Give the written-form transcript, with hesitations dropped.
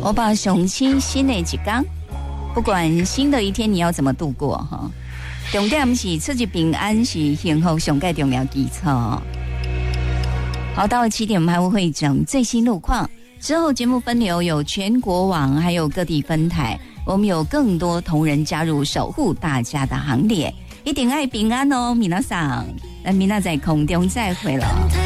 我把雄心新的一天，不管新的一天你要怎么度过哈，重点是出去平安是幸福上最重要基础。好，到了7点我们还会整最新路况，之后节目分流有全国网还有各地分台，我们有更多同仁加入守护大家的行列，一定爱平安哦，皆さん，那明仔在空中再会了。